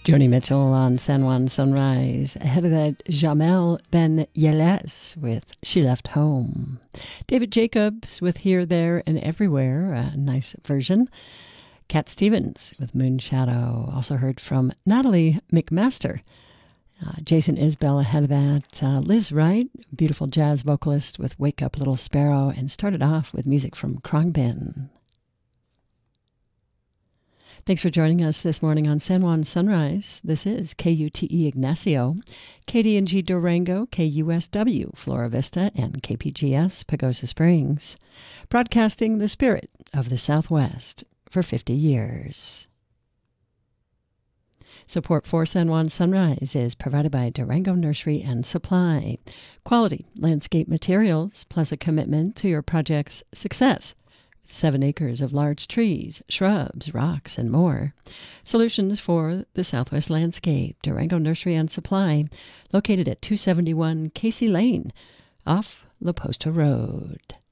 Joni Mitchell on San Juan Sunrise. Ahead of that, Jamel Ben Yeles with She Left Home. David Jacobs with Here, There, and Everywhere, a nice version. Cat Stevens with Moonshadow. Also heard from Natalie McMaster. Jason Isbell ahead of that. Liz Wright, beautiful jazz vocalist with Wake Up Little Sparrow, and started off with music from Khruangbin. Thanks for joining us this morning on San Juan Sunrise. This is KUTE Ignacio, KDNG Durango, KUSW Flora Vista, and KPGS Pagosa Springs, broadcasting the spirit of the Southwest for 50 years. Support for San Juan Sunrise is provided by Durango Nursery and Supply. Quality landscape materials plus a commitment to your project's success. 7 acres of large trees, shrubs, rocks, and more. Solutions for the Southwest landscape. Durango Nursery and Supply, located at 271 Casey Lane, off La Posta Road.